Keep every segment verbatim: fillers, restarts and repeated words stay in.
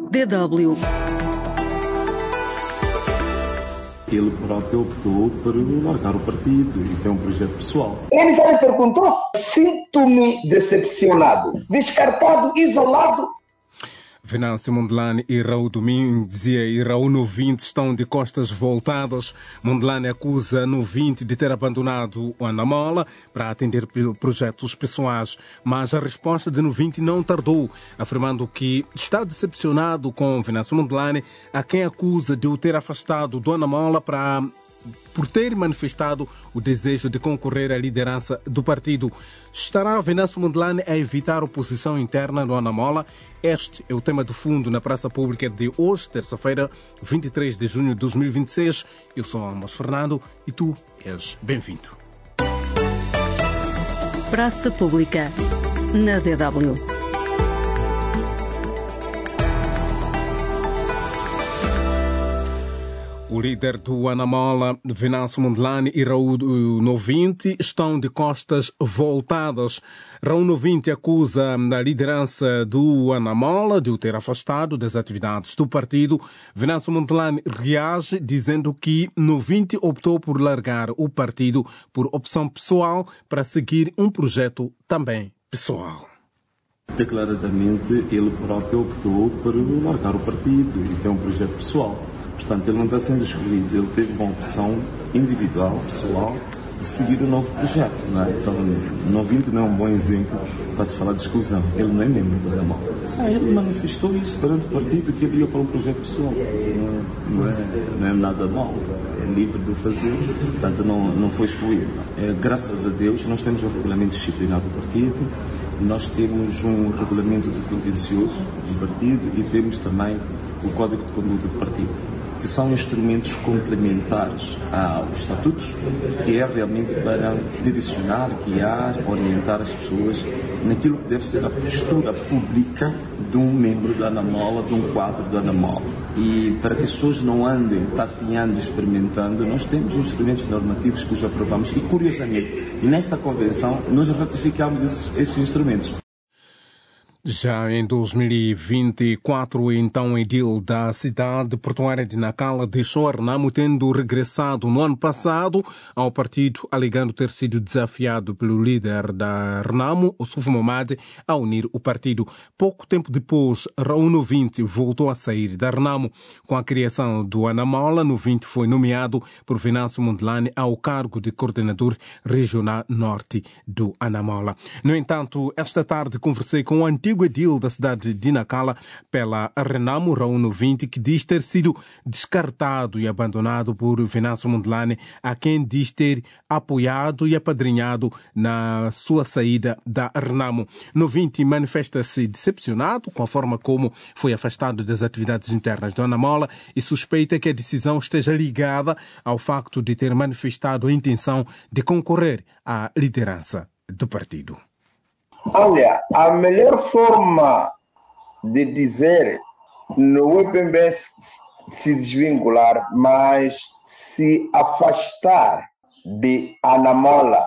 D W. Ele próprio optou por largar o partido e ter um projeto pessoal. Ele já me perguntou: sinto-me decepcionado, descartado, isolado. Venâncio Mondlane e Raul Domingues e Raul Novinte estão de costas voltadas. Mondlane acusa Novinte de ter abandonado o Anamola para atender projetos pessoais, mas a resposta de Novinte não tardou, afirmando que está decepcionado com Venâncio Mondlane, a quem acusa de o ter afastado do Anamola para... por ter manifestado o desejo de concorrer à liderança do partido. Estará Venâncio Mondlane a evitar oposição interna no Anamola? Este é o tema do fundo na Praça Pública de hoje, terça-feira, vinte e três de junho de dois mil e vinte e seis. Eu sou Amos Fernando e tu és bem-vindo. Praça Pública, na D W. O líder do Anamola, Venâncio Mondlane e Raul Novinte estão de costas voltadas. Raul Novinte acusa a liderança do Anamola de o ter afastado das atividades do partido. Venâncio Mondlane reage dizendo que Novinte optou por largar o partido por opção pessoal para seguir um projeto também pessoal. Declaradamente, ele próprio optou por largar o partido e ter um projeto pessoal. Portanto, ele não está sendo escolhido, ele teve uma opção individual, pessoal, de seguir um novo projeto. Não é? Então, Novinte não é um bom exemplo para se falar de exclusão. Ele não é membro do Anamola. Ah, ele manifestou isso perante o partido que ele ia para um projeto pessoal. Não, não, é, não é nada mal, é livre de o fazer, portanto, não, não foi excluído. É, graças a Deus, nós temos um regulamento disciplinar do partido, nós temos um regulamento de contencioso do partido e temos também o Código de Conduta do partido, que são instrumentos complementares aos estatutos, que é realmente para direcionar, guiar, orientar as pessoas naquilo que deve ser a postura pública de um membro da Anamola, de um quadro da Anamola. E para que as pessoas não andem tateando, experimentando, nós temos instrumentos normativos que os aprovamos e, curiosamente, nesta convenção, nós ratificamos esses, esses instrumentos. Já em dois mil e vinte e quatro, o então edil da cidade portuária de Nacala deixou a Renamo, tendo regressado no ano passado ao partido, alegando ter sido desafiado pelo líder da Renamo, Ossuf Momade, a unir o partido. Pouco tempo depois, Raul Novinte voltou a sair da Renamo. Com a criação do Anamola, Novinte foi nomeado por Venâncio Mondlane ao cargo de coordenador regional norte do Anamola. No entanto, esta tarde conversei com o antigo edil da cidade de Nacala pela Renamo, Raul Novinte, que diz ter sido descartado e abandonado por Venâncio Mondlane, a quem diz ter apoiado e apadrinhado na sua saída da Renamo. Novinte manifesta-se decepcionado com a forma como foi afastado das atividades internas do Anamola e suspeita que a decisão esteja ligada ao facto de ter manifestado a intenção de concorrer à liderança do partido. Olha, a melhor forma de dizer não é bem se desvincular, mas se afastar de Anamola,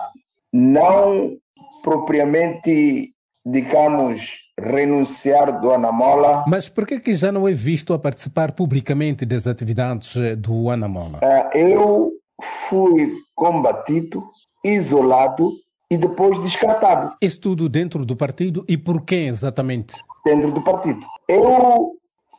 não propriamente, digamos, renunciar do Anamola. Mas por que que já não é visto a participar publicamente das atividades do Anamola? Eu fui combatido, isolado, e depois descartado. Isso tudo dentro do partido e por quem exatamente? Dentro do partido. Eu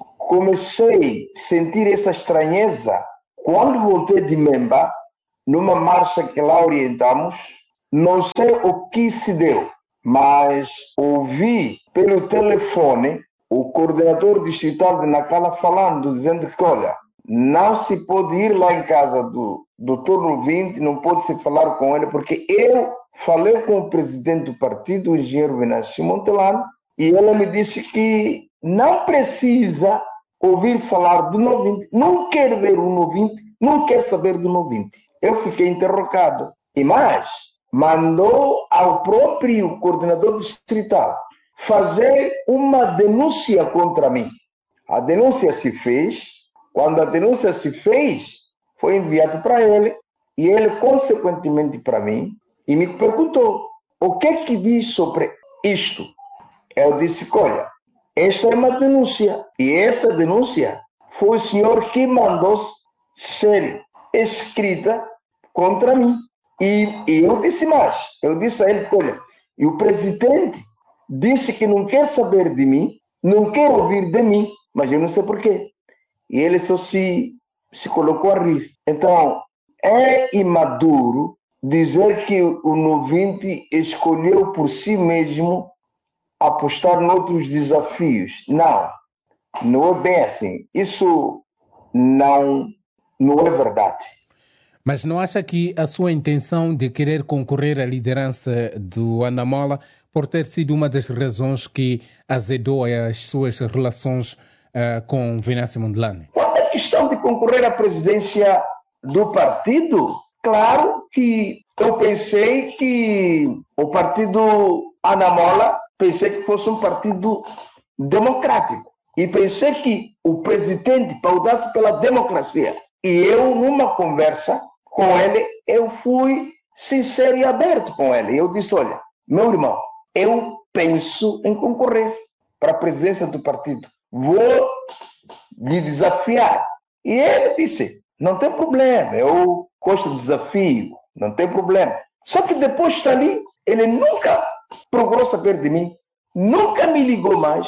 comecei a sentir essa estranheza quando voltei de Memba, numa marcha que lá orientamos. Não sei o que se deu, mas ouvi pelo telefone o coordenador distrital de Nacala falando, dizendo que, olha, não se pode ir lá em casa do doutor Novinte, não pode se falar com ele, porque eu falei com o presidente do partido, o engenheiro Venâncio Mondlane, e ele me disse que não precisa ouvir falar do Novinte, não quer ver o Novinte, não quer saber do Novinte. Eu fiquei interrogado. E mais, mandou ao próprio coordenador distrital fazer uma denúncia contra mim. A denúncia se fez. Quando a denúncia se fez, foi enviado para ele, e ele, consequentemente, para mim, e me perguntou, o que é que diz sobre isto? Eu disse, olha, esta é uma denúncia. E essa denúncia foi o senhor que mandou ser escrita contra mim. E, e eu disse mais. Eu disse a ele, olha, e o presidente disse que não quer saber de mim, não quer ouvir de mim, mas eu não sei porquê. E ele só se, se colocou a rir. Então, é imaduro dizer que o Novinte escolheu por si mesmo apostar noutros desafios. Não, não é bem assim. Isso não, não é verdade. Mas não acha que a sua intenção de querer concorrer à liderança do Anamola por ter sido uma das razões que azedou as suas relações uh, com Venâncio Mondlane? Quando é questão de concorrer à presidência do partido, claro que eu pensei que o partido Anamola, pensei que fosse um partido democrático. E pensei que o presidente pausasse pela democracia. E eu, numa conversa com ele, eu fui sincero e aberto com ele. Eu disse, olha, meu irmão, eu penso em concorrer para a presidência do partido. Vou lhe desafiar. E ele disse, não tem problema, eu gosto de desafio, não tem problema. Só que depois está ali, ele nunca procurou saber de mim, nunca me ligou mais.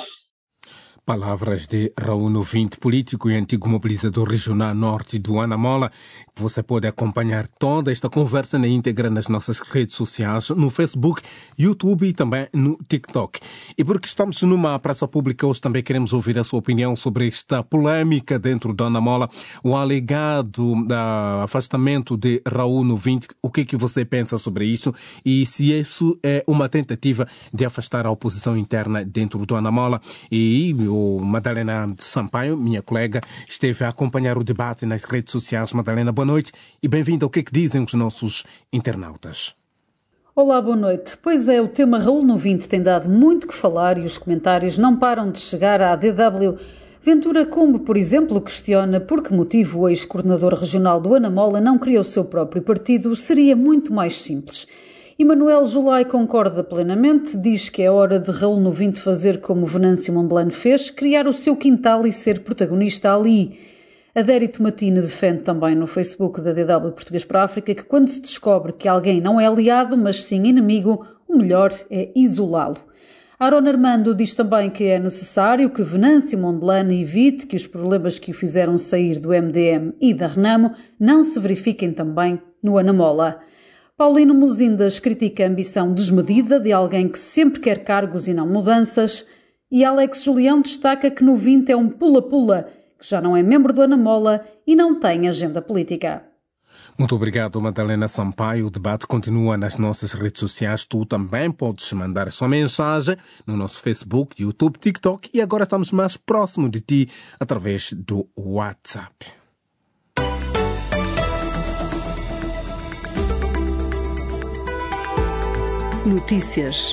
Palavras de Raul Novinte, político e antigo mobilizador regional norte do Anamola. Você pode acompanhar toda esta conversa na íntegra nas nossas redes sociais, no Facebook, YouTube e também no TikTok. E porque estamos numa praça pública, hoje também queremos ouvir a sua opinião sobre esta polêmica dentro do Anamola, o alegado uh, afastamento de Raul Novinte. O que é que você pensa sobre isso? E se isso é uma tentativa de afastar a oposição interna dentro do Anamola? E o Madalena Sampaio, minha colega, esteve a acompanhar o debate nas redes sociais. Madalena, boa noite e bem-vinda ao que é que dizem os nossos internautas. Olá, boa noite. Pois é, o tema Raul Novinte tem dado muito que falar e os comentários não param de chegar à A D W. Ventura Combo, por exemplo, questiona por que motivo o ex-coordenador regional do Anamola não criou o seu próprio partido. Seria muito mais simples. E Manuel Julai concorda plenamente, diz que é hora de Raul Novinte fazer como Venâncio Mondlane fez, criar o seu quintal e ser protagonista ali. Adérito Matine defende também no Facebook da A D W Português para a África que quando se descobre que alguém não é aliado, mas sim inimigo, o melhor é isolá-lo. Aaron Armando diz também que é necessário que Venâncio Mondlane evite que os problemas que o fizeram sair do M D M e da Renamo não se verifiquem também no Anamola. Paulino Mozindas critica a ambição desmedida de alguém que sempre quer cargos e não mudanças. E Alex Julião destaca que Novinte é um pula-pula, que já não é membro do Anamola e não tem agenda política. Muito obrigado, Madalena Sampaio. O debate continua nas nossas redes sociais. Tu também podes mandar a sua mensagem no nosso Facebook, YouTube, TikTok e agora estamos mais próximo de ti através do WhatsApp. Notícias.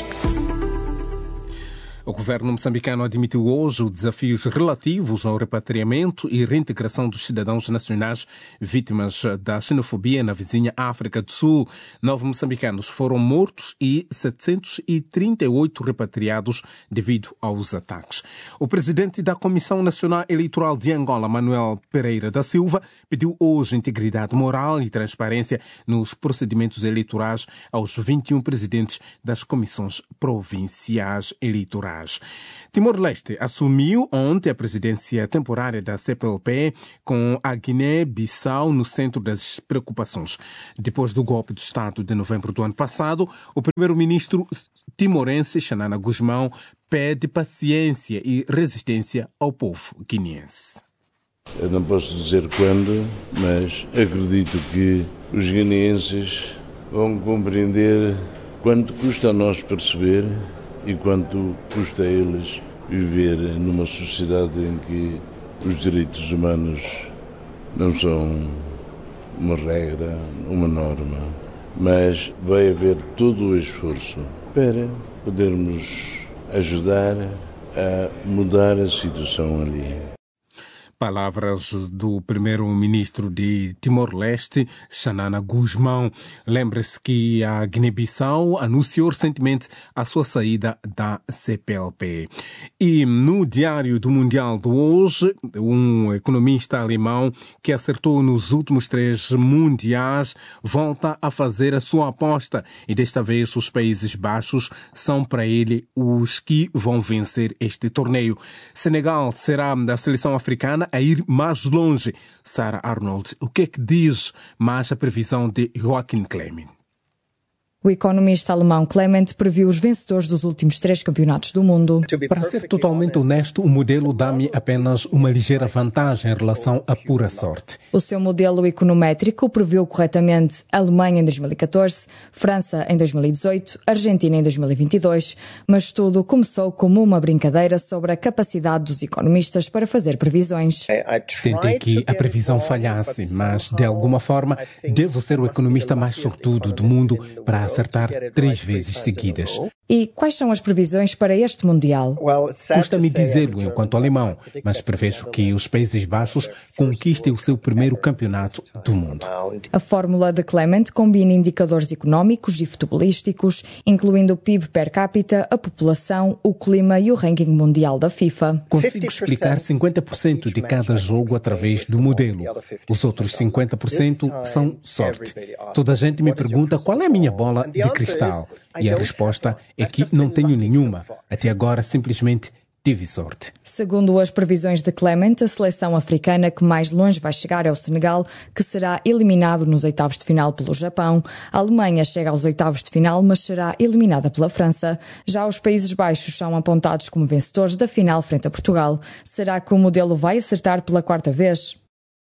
O governo moçambicano admitiu hoje os desafios relativos ao repatriamento e reintegração dos cidadãos nacionais vítimas da xenofobia na vizinha África do Sul. Nove moçambicanos foram mortos e setecentos e trinta e oito repatriados devido aos ataques. O presidente da Comissão Nacional Eleitoral de Angola, Manuel Pereira da Silva, pediu hoje integridade moral e transparência nos procedimentos eleitorais aos vinte e um presidentes das comissões provinciais eleitorais. Timor-Leste assumiu ontem a presidência temporária da C P L P com a Guiné-Bissau no centro das preocupações. Depois do golpe de Estado de novembro do ano passado, o primeiro-ministro timorense, Xanana Gusmão, pede paciência e resistência ao povo guineense. Eu não posso dizer quando, mas acredito que os guineenses vão compreender quanto custa a nós perceber e quanto custa a eles viver numa sociedade em que os direitos humanos não são uma regra, uma norma, mas vai haver todo o esforço para podermos ajudar a mudar a situação ali. Palavras do primeiro-ministro de Timor-Leste, Xanana Guzmão. Lembre-se que a Guiné-Bissau anunciou recentemente a sua saída da C P L P. E no Diário do Mundial de hoje, um economista alemão que acertou nos últimos três mundiais volta a fazer a sua aposta e desta vez os Países Baixos são para ele os que vão vencer este torneio. Senegal será da seleção africana a ir mais longe. Sarah Arnold, o que é que diz mais a previsão de Joachim Clement? O economista alemão Clement previu os vencedores dos últimos três campeonatos do mundo. Para ser totalmente honesto, o modelo dá-me apenas uma ligeira vantagem em relação à pura sorte. O seu modelo econométrico previu corretamente Alemanha em dois mil e catorze, França em dois mil e dezoito, Argentina em dois mil e vinte e dois, mas tudo começou como uma brincadeira sobre a capacidade dos economistas para fazer previsões. Tentei que a previsão falhasse, mas de alguma forma devo ser o economista mais sortudo do mundo para acertar três vezes seguidas. E quais são as previsões para este Mundial? Custa-me dizê-lo enquanto alemão, mas prevejo que os Países Baixos conquistem o seu primeiro campeonato do mundo. A fórmula de Clement combina indicadores económicos e futebolísticos, incluindo o P I B per capita, a população, o clima e o ranking mundial da FIFA. Consigo explicar cinquenta por cento de cada jogo através do modelo. Os outros cinquenta por cento são sorte. Toda a gente me pergunta qual é a minha bola de cristal. E a resposta é que não tenho nenhuma. Até agora, simplesmente tive sorte. Segundo as previsões de Clement, a seleção africana que mais longe vai chegar é o Senegal, que será eliminado nos oitavos de final pelo Japão. A Alemanha chega aos oitavos de final, mas será eliminada pela França. Já os Países Baixos são apontados como vencedores da final frente a Portugal. Será que o modelo vai acertar pela quarta vez?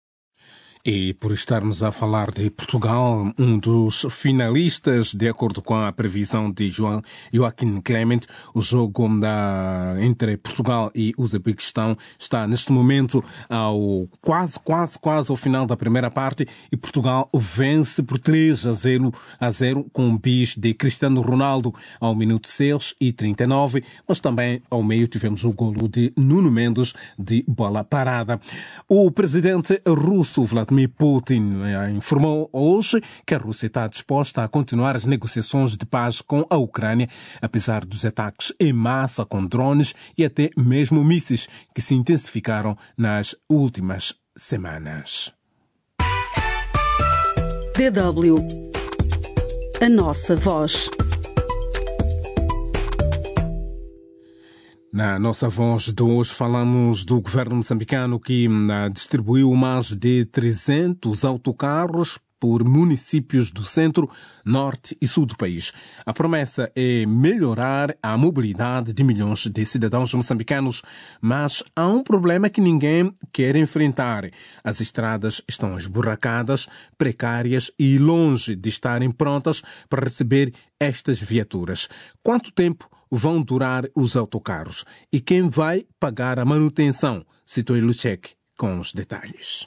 E por estarmos a falar de Portugal, um dos finalistas, de acordo com a previsão de João Joachim Clement, o jogo da, entre Portugal e Uzbequistão está neste momento ao quase, quase, quase ao final da primeira parte e Portugal vence por três a zero, a zero com um bis de Cristiano Ronaldo ao minuto seis e trinta e nove, mas também ao meio tivemos o golo de Nuno Mendes de bola parada. O presidente russo Vladimir Putin informou hoje que a Rússia está disposta a continuar as negociações de paz com a Ucrânia, apesar dos ataques em massa com drones e até mesmo mísseis que se intensificaram nas últimas semanas. D W. A nossa voz. Na nossa voz de hoje falamos do governo moçambicano que distribuiu mais de trezentos autocarros por municípios do centro, norte e sul do país. A promessa é melhorar a mobilidade de milhões de cidadãos moçambicanos, mas há um problema que ninguém quer enfrentar. As estradas estão esburracadas, precárias e longe de estarem prontas para receber estas viaturas. Quanto tempo vão durar os autocarros? E quem vai pagar a manutenção? Citou Luchek com os detalhes.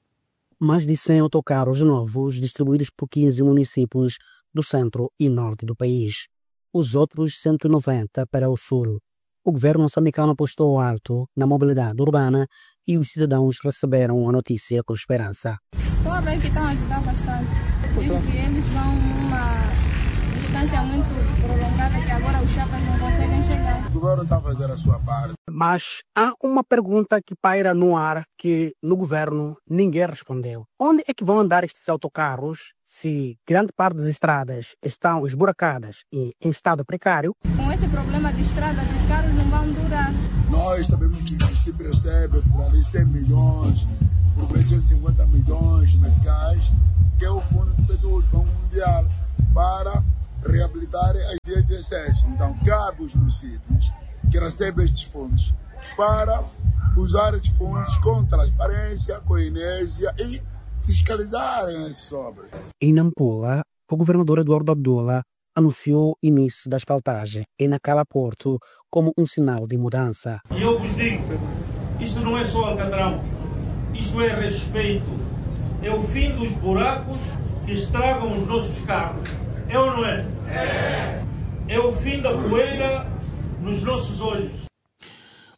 Mais de cem autocarros novos distribuídos por quinze municípios do centro e norte do país. Os outros cento e noventa para o sul. O governo moçambicano apostou alto na mobilidade urbana e os cidadãos receberam a notícia com esperança. Estou a ver que estão a ajudar bastante. Vejo que eles vão uma distância muito prolongada que agora os chapas não conseguem chegar. O governo está a fazer a sua parte. Mas há uma pergunta que paira no ar que no governo ninguém respondeu. Onde é que vão andar estes autocarros se grande parte das estradas estão esburacadas e em estado precário? Com esse problema de estrada, os carros não vão durar. Nós sabemos que o município recebe por ali cem milhões, por cento e cinquenta milhões de meticais, que é o Fundo de Petróleo Mundial, para reabilitar as vias de acesso. Então, cabe aos municípios que recebem estes fundos para usar estes fundos com transparência, com inércia e fiscalizarem essas obras. Em Nampula, o governador Eduardo Abdullah anunciou o início da asfaltagem em Nacala Porto como um sinal de mudança. E eu vos digo, isto não é só alcatrão, isto é respeito. É o fim dos buracos que estragam os nossos carros. É ou não é? É. É o fim da poeira nos nossos olhos.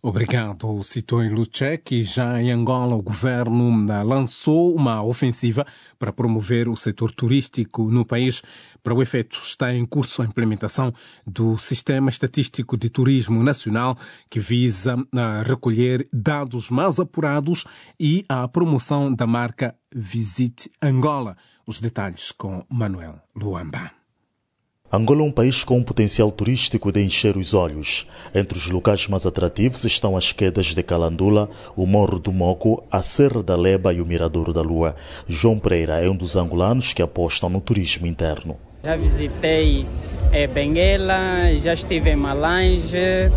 Obrigado, Citói Lucek. E já em Angola, o governo lançou uma ofensiva para promover o setor turístico no país. Para o efeito, está em curso a implementação do Sistema Estatístico de Turismo Nacional, que visa recolher dados mais apurados e a promoção da marca Visite Angola. Os detalhes com Manuel Luamba. Angola é um país com um potencial turístico de encher os olhos. Entre os locais mais atrativos estão as quedas de Calandula, o Morro do Moco, a Serra da Leba e o Miradouro da Lua. João Pereira é um dos angolanos que apostam no turismo interno. Já visitei é, Benguela, já estive em Malange,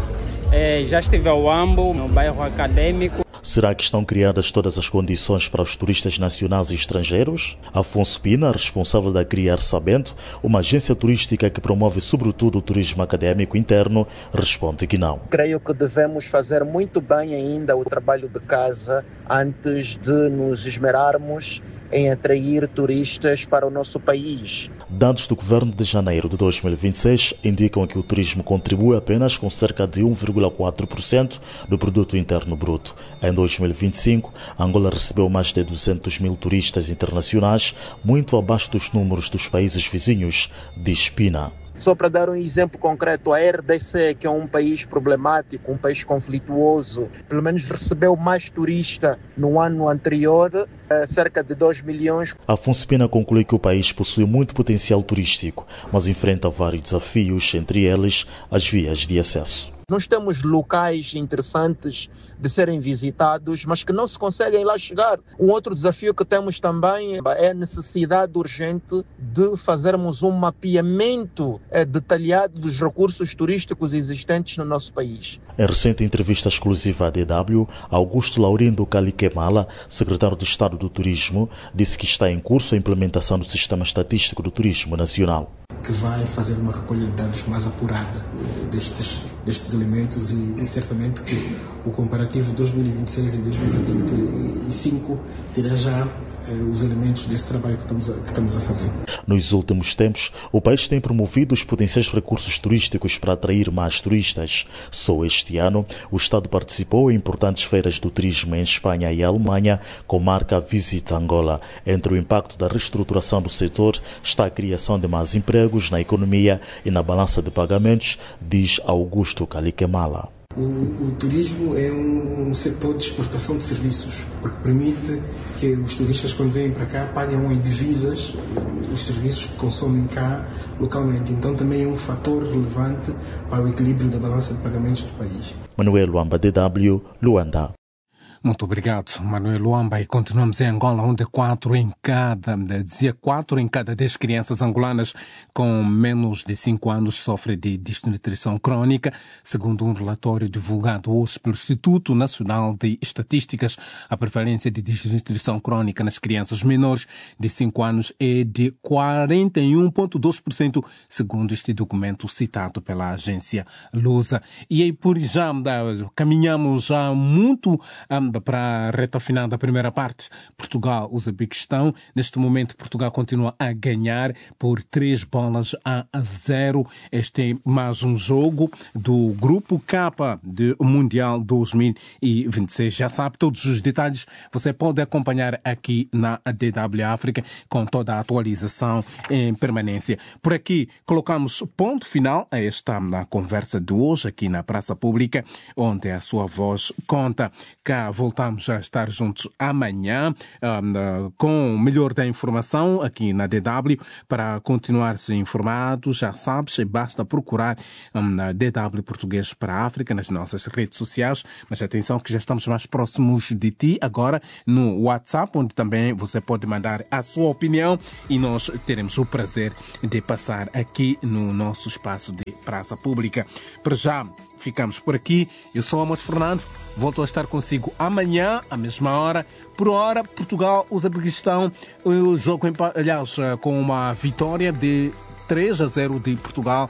é, já estive ao Ambo, no bairro Acadêmico. Será que estão criadas todas as condições para os turistas nacionais e estrangeiros? Afonso Pina, responsável da Criar Sabendo, uma agência turística que promove sobretudo o turismo acadêmico interno, responde que não. Creio que devemos fazer muito bem ainda o trabalho de casa antes de nos esmerarmos em atrair turistas para o nosso país. Dados do governo de janeiro de dois mil e vinte e seis indicam que o turismo contribui apenas com cerca de um vírgula quatro por cento do produto interno bruto. Em dois mil e vinte e cinco, Angola recebeu mais de duzentos mil turistas internacionais, muito abaixo dos números dos países vizinhos, diz Pina. Só para dar um exemplo concreto, a R D C, que é um país problemático, um país conflituoso, pelo menos recebeu mais turista no ano anterior, cerca de dois milhões. Afonso Pina conclui que o país possui muito potencial turístico, mas enfrenta vários desafios, entre eles as vias de acesso. Nós temos locais interessantes de serem visitados, mas que não se conseguem lá chegar. Um outro desafio que temos também é a necessidade urgente de fazermos um mapeamento detalhado dos recursos turísticos existentes no nosso país. Em recente entrevista exclusiva à D W, Augusto Laurindo Caliquemala, secretário de Estado do Turismo, disse que está em curso a implementação do Sistema Estatístico do Turismo Nacional, que vai fazer uma recolha de dados mais apurada destes, destes elementos e, e certamente que o comparativo de dois mil e vinte e seis e dois mil e vinte e cinco terá já eh, os elementos desse trabalho que estamos, a, que estamos a fazer. Nos últimos tempos, o país tem promovido os potenciais recursos turísticos para atrair mais turistas. Só este ano, o Estado participou em importantes feiras do turismo em Espanha e Alemanha com marca Visite Angola. Entre o impacto da reestruturação do setor está a criação de mais empregos na economia e na balança de pagamentos, diz Augusto Caliquemala. O, o turismo é um, um setor de exportação de serviços, porque permite que os turistas, quando vêm para cá, pagam em divisas os serviços que consomem cá localmente. Então também é um fator relevante para o equilíbrio da balança de pagamentos do país. Manuel Luamba, D W, Luanda. Muito obrigado, Manuel Luamba. E continuamos em Angola, onde quatro em cada, dizia quatro em cada dez crianças angolanas com menos de cinco anos sofrem de desnutrição crónica, segundo um relatório divulgado hoje pelo Instituto Nacional de Estatísticas. A prevalência de desnutrição crónica nas crianças menores de cinco anos é de quarenta e um vírgula dois por cento, segundo este documento citado pela agência Lusa. E aí, por já caminhamos já muito um, para a reta final da primeira parte. Portugal, Uzbequistão. Neste momento, Portugal continua a ganhar por três bolas a zero. Este é mais um jogo do Grupo K do Mundial dois mil e vinte e seis. Já sabe todos os detalhes. Você pode acompanhar aqui na D W África com toda a atualização em permanência. Por aqui, colocamos ponto final a esta na conversa de hoje aqui na Praça Pública, onde a sua voz conta. Cá voltamos a estar juntos amanhã um, com o melhor da informação aqui na D W. Para continuar-se informado, já sabes, basta procurar um, na D W Português para a África nas nossas redes sociais. Mas atenção que já estamos mais próximos de ti agora no WhatsApp, onde também você pode mandar a sua opinião e nós teremos o prazer de passar aqui no nosso espaço de Praça Pública. Para já, ficamos por aqui. Eu sou Amos Fernando. Volto a estar consigo amanhã, à mesma hora. Por hora, Portugal, Uzbequistão. O jogo, aliás, com uma vitória de três a zero de Portugal.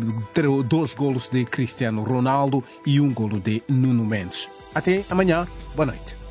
Dois golos de Cristiano Ronaldo e um golo de Nuno Mendes. Até amanhã. Boa noite.